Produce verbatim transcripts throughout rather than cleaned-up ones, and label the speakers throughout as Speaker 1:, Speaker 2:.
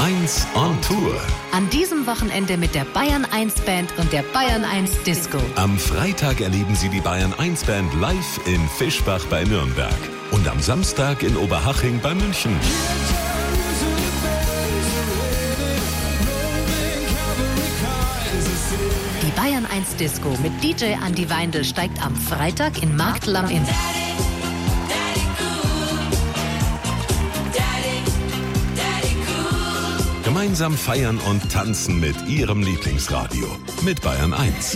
Speaker 1: eins on Tour.
Speaker 2: An diesem Wochenende mit der Bayern eins Band und der Bayern eins Disco.
Speaker 1: Am Freitag erleben Sie die Bayern eins Band live in Fischbach bei Nürnberg. Und am Samstag in Oberhaching bei München.
Speaker 2: Die Bayern eins Disco mit D J Andi Weindl steigt am Freitag in Marktlamm in.
Speaker 1: Gemeinsam feiern und tanzen mit Ihrem Lieblingsradio. Mit Bayern eins.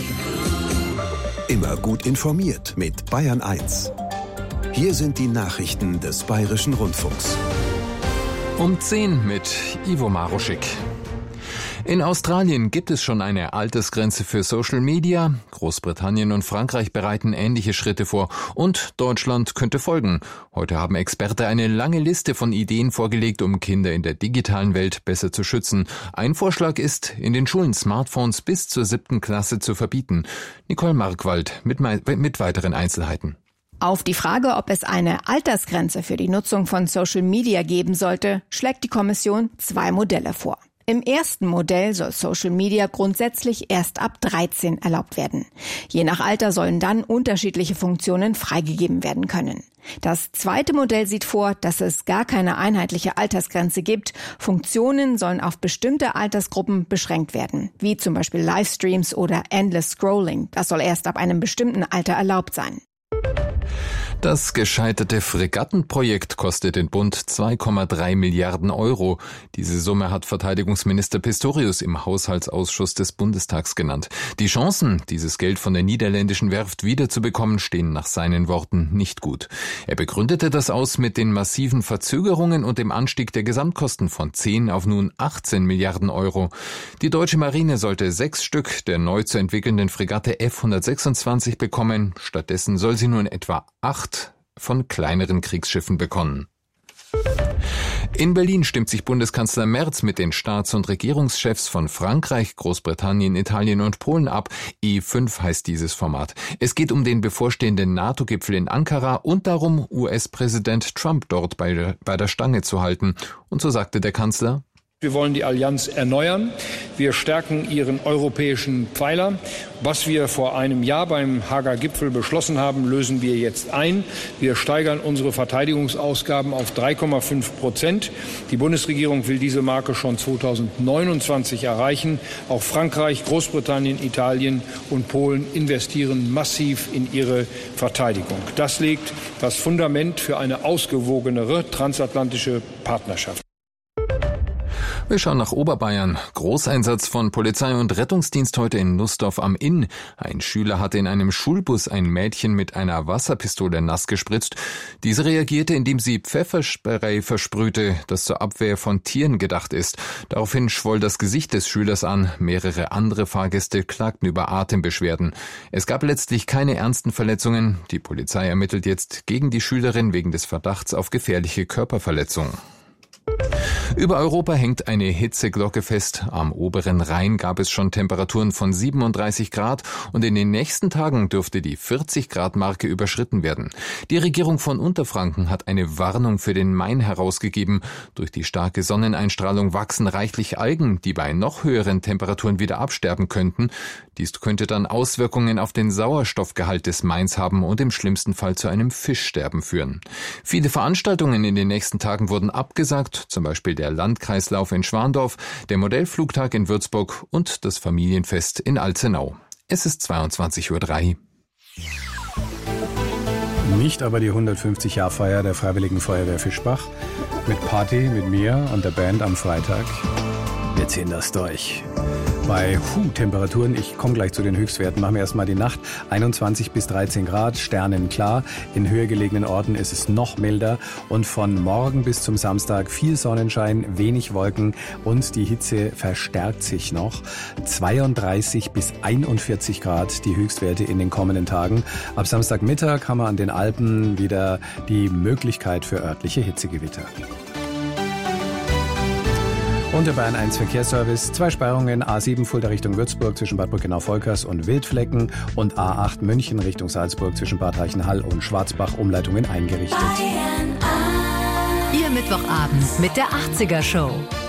Speaker 3: Immer gut informiert mit Bayern eins. Hier sind die Nachrichten des Bayerischen Rundfunks.
Speaker 4: Um zehn mit Ivo Maruschik. In Australien gibt es schon eine Altersgrenze für Social Media. Großbritannien und Frankreich bereiten ähnliche Schritte vor. Und Deutschland könnte folgen. Heute haben Experten eine lange Liste von Ideen vorgelegt, um Kinder in der digitalen Welt besser zu schützen. Ein Vorschlag ist, in den Schulen Smartphones bis zur siebten Klasse zu verbieten. Nicole Markwald mit, mit weiteren Einzelheiten.
Speaker 5: Auf die Frage, ob es eine Altersgrenze für die Nutzung von Social Media geben sollte, schlägt die Kommission zwei Modelle vor. Im ersten Modell soll Social Media grundsätzlich erst ab dreizehn erlaubt werden. Je nach Alter sollen dann unterschiedliche Funktionen freigegeben werden können. Das zweite Modell sieht vor, dass es gar keine einheitliche Altersgrenze gibt. Funktionen sollen auf bestimmte Altersgruppen beschränkt werden, wie zum Beispiel Livestreams oder Endless Scrolling. Das soll erst ab einem bestimmten Alter erlaubt sein.
Speaker 4: Das gescheiterte Fregattenprojekt kostet den Bund zwei Komma drei Milliarden Euro. Diese Summe hat Verteidigungsminister Pistorius im Haushaltsausschuss des Bundestags genannt. Die Chancen, dieses Geld von der niederländischen Werft wiederzubekommen, stehen nach seinen Worten nicht gut. Er begründete das aus mit den massiven Verzögerungen und dem Anstieg der Gesamtkosten von zehn auf nun achtzehn Milliarden Euro. Die deutsche Marine sollte sechs Stück der neu zu entwickelnden Fregatte F hundertsechsundzwanzig bekommen. Stattdessen soll sie nun etwa acht von kleineren Kriegsschiffen bekommen. In Berlin stimmt sich Bundeskanzler Merz mit den Staats- und Regierungschefs von Frankreich, Großbritannien, Italien und Polen ab. E fünf heißt dieses Format. Es geht um den bevorstehenden NATO-Gipfel in Ankara und darum, U S-Präsident Trump dort bei der, bei der Stange zu halten. Und so sagte der Kanzler:
Speaker 6: Wir wollen die Allianz erneuern. Wir stärken ihren europäischen Pfeiler. Was wir vor einem Jahr beim Haager Gipfel beschlossen haben, lösen wir jetzt ein. Wir steigern unsere Verteidigungsausgaben auf drei Komma fünf Prozent. Die Bundesregierung will diese Marke schon zweitausendneunundzwanzig erreichen. Auch Frankreich, Großbritannien, Italien und Polen investieren massiv in ihre Verteidigung. Das legt das Fundament für eine ausgewogenere transatlantische Partnerschaft.
Speaker 4: Wir schauen nach Oberbayern. Großeinsatz von Polizei und Rettungsdienst heute in Nussdorf am Inn. Ein Schüler hatte in einem Schulbus ein Mädchen mit einer Wasserpistole nass gespritzt. Diese reagierte, indem sie Pfefferspray versprühte, das zur Abwehr von Tieren gedacht ist. Daraufhin schwoll das Gesicht des Schülers an. Mehrere andere Fahrgäste klagten über Atembeschwerden. Es gab letztlich keine ernsten Verletzungen. Die Polizei ermittelt jetzt gegen die Schülerin wegen des Verdachts auf gefährliche Körperverletzung. Über Europa hängt eine Hitzeglocke fest. Am oberen Rhein gab es schon Temperaturen von siebenunddreißig Grad und in den nächsten Tagen dürfte die vierzig Grad Marke überschritten werden. Die Regierung von Unterfranken hat eine Warnung für den Main herausgegeben. Durch die starke Sonneneinstrahlung wachsen reichlich Algen, die bei noch höheren Temperaturen wieder absterben könnten. Dies könnte dann Auswirkungen auf den Sauerstoffgehalt des Mains haben und im schlimmsten Fall zu einem Fischsterben führen. Viele Veranstaltungen in den nächsten Tagen wurden abgesagt, zum Beispiel der Landkreislauf in Schwandorf, der Modellflugtag in Würzburg und das Familienfest in Alzenau. Es ist zweiundzwanzig Uhr drei.
Speaker 7: Nicht aber die hundertfünfzig-Jahr-Feier der Freiwilligen Feuerwehr Fischbach mit Party mit mir und der Band am Freitag. Wir ziehen das durch. Bei Hu-Temperaturen, ich komme gleich zu den Höchstwerten, machen wir erstmal die Nacht, einundzwanzig bis dreizehn Grad, sternenklar. In höher gelegenen Orten ist es noch milder und von morgen bis zum Samstag viel Sonnenschein, wenig Wolken und die Hitze verstärkt sich noch. zweiunddreißig bis einundvierzig Grad die Höchstwerte in den kommenden Tagen. Ab Samstagmittag haben wir an den Alpen wieder die Möglichkeit für örtliche Hitzegewitter. Und der Bayern eins Verkehrsservice, zwei Sperrungen, A sieben Fulda Richtung Würzburg zwischen Bad Brückenau-Volkers und Wildflecken und A acht München Richtung Salzburg zwischen Bad Reichenhall und Schwarzbach Umleitungen eingerichtet.
Speaker 2: Ihr Mittwochabend mit der achtziger Show.